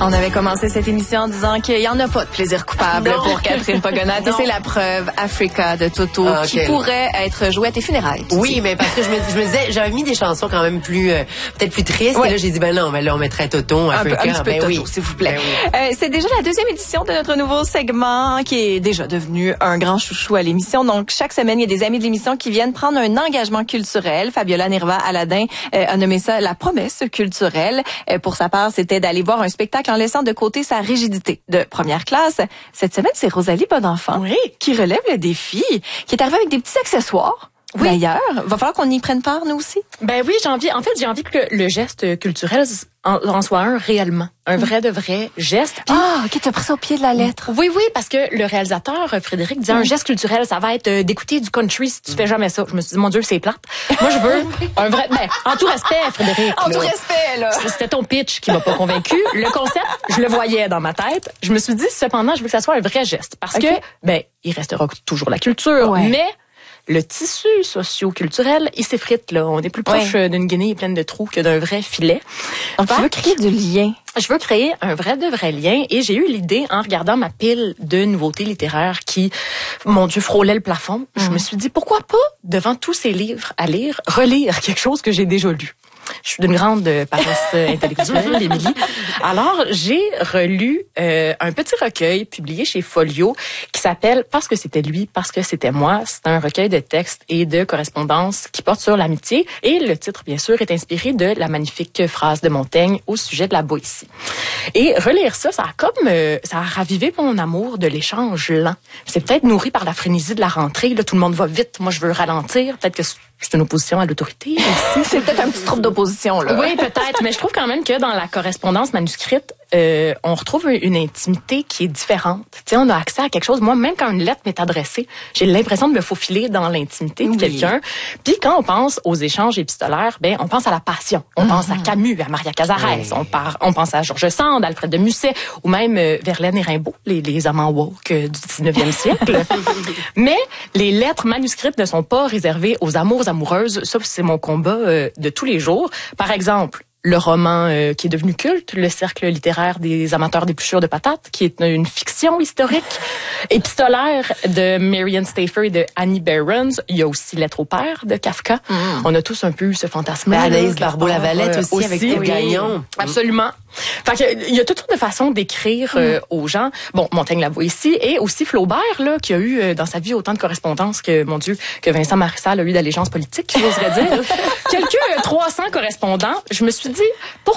On avait commencé cette émission en disant qu'il n'y en a pas de plaisir coupable pour Catherine Pagonnat. Et c'est la preuve, Africa de Toto, qui pourrait être jouée à tes funérailles. Oui, mais parce que je me disais, j'avais mis des chansons quand même plus, peut-être plus tristes. Ouais. Et là, j'ai dit, ben non, mais là, on mettrait Toto, Africa. Un petit peu Toto, oui, s'il vous plaît. Ben oui. C'est déjà la deuxième édition de notre nouveau segment qui est déjà devenu un grand chouchou à l'émission. Donc, chaque semaine, il y a des amis de l'émission qui viennent prendre un engagement culturel. Fabiola Nirva Aladin a nommé ça la promesse culturelle. Pour sa part, c'était d'aller voir un spectacle en laissant de côté sa rigidité de première classe. Cette semaine, c'est Rosalie Bonenfant qui relève le défi, qui est arrivée avec des petits accessoires. Oui. D'ailleurs, va falloir qu'on y prenne part, nous aussi. Ben oui, j'ai envie que le geste culturel en soit un réellement. Un vrai de vrai geste. Puis, OK, tu as pris ça au pied de la lettre. Oui, parce que le réalisateur, Frédéric, dit un geste culturel, ça va être d'écouter du country si tu fais jamais ça. Je me suis dit, mon Dieu, c'est plate. Moi, je veux un vrai, en tout respect, Frédéric. En tout respect, là. C'était ton pitch qui m'a pas convaincu. Le concept, je le voyais dans ma tête. Je me suis dit, cependant, je veux que ça soit un vrai geste. Parce que, il restera toujours la culture, mais le tissu socio-culturel, il s'effrite, là. On est plus proche d'une guenille pleine de trous que d'un vrai filet. Donc, tu veux créer du lien. Je veux créer un vrai de vrai lien et j'ai eu l'idée en regardant ma pile de nouveautés littéraires qui, mon Dieu, frôlait le plafond. Je me suis dit, pourquoi pas, devant tous ces livres à lire, relire quelque chose que j'ai déjà lu. Je suis d'une grande paresse intellectuelle, Émilie. Alors, j'ai relu un petit recueil publié chez Folio qui s'appelle « Parce que c'était lui, parce que c'était moi ». C'est un recueil de textes et de correspondances qui porte sur l'amitié. Et le titre, bien sûr, est inspiré de la magnifique phrase de Montaigne au sujet de la Boétie. Et relire ça, ça a ravivé mon amour de l'échange lent. C'est peut-être nourri par la frénésie de la rentrée. Là, tout le monde va vite. Moi, je veux ralentir. Peut-être que c'est une opposition à l'autorité aussi. C'est peut-être un petit trouble d'opposition, là. Oui, peut-être. Mais je trouve quand même que dans la correspondance manuscrite, on retrouve une intimité qui est différente. Tu sais, on a accès à quelque chose. Moi, même quand une lettre m'est adressée, j'ai l'impression de me faufiler dans l'intimité de quelqu'un. Puis quand on pense aux échanges épistolaires, on pense à la passion. On pense à Camus, à Maria Cazares. On pense à Georges Sand, Alfred de Musset, ou même Verlaine et Rimbaud, les amants woke du 19e siècle. Mais les lettres manuscrites ne sont pas réservées aux amours amoureuses. Ça, c'est mon combat de tous les jours. Par exemple, le roman qui est devenu culte, Le cercle littéraire des amateurs d'épluchures de patates, qui est une fiction historique épistolaire de Marianne Stafer et de Annie Behrens. Il y a aussi Lettre au père de Kafka. On a tous un peu eu ce fantasme. Anaïs Barbeau-Lavalette aussi avec Théo Gagnon. Absolument. Fait que, il y a toutes sortes de façons d'écrire aux gens. Bon, Montaigne la Boétie et aussi Flaubert, là, qui a eu dans sa vie autant de correspondances que, mon Dieu, que Vincent Marissal a eu d'allégeance politique, j'oserais dire. Quelques 300 correspondants. Je me suis dit, pourquoi